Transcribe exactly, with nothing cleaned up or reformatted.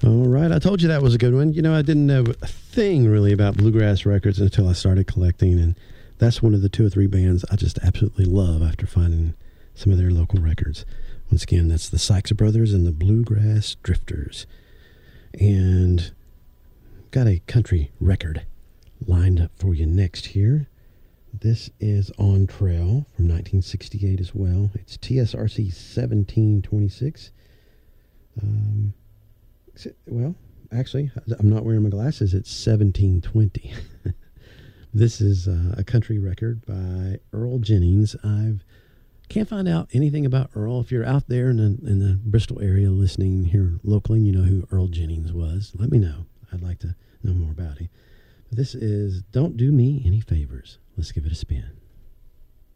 All right. I told you that was a good one. You know, I didn't know a thing really about bluegrass records until I started collecting, and that's one of the two or three bands I just absolutely love after finding some of their local records. Once again, that's the Sykes Brothers and the Bluegrass Drifters. And got a country record lined up for you next here. This is On Trail from nineteen sixty-eight as well. It's T S R C seventeen twenty-six. Um... Well, actually, I'm not wearing my glasses. It's seventeen twenty. This is uh, a country record by Earl Jennings. I can't find out anything about Earl. If you're out there in the, in the Bristol area listening here locally and you know who Earl Jennings was, let me know. I'd like to know more about him. This is Don't Do Me Any Favors. Let's give it a spin.